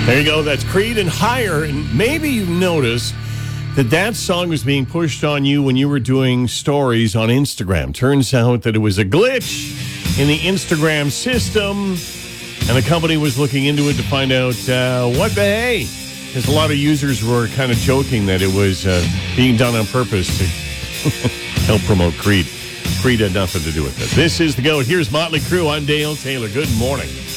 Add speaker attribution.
Speaker 1: There you go. That's Creed and Higher. And maybe you've noticed that song was being pushed on you when you were doing stories on Instagram. Turns out that it was a glitch in the Instagram system, and the company was looking into it to find out what the hey. Because a lot of users were kind of joking that it was being done on purpose to help promote Creed. Creed had nothing to do with it. This is The GOAT. Here's Motley Crue. I'm Dale Taylor. Good morning.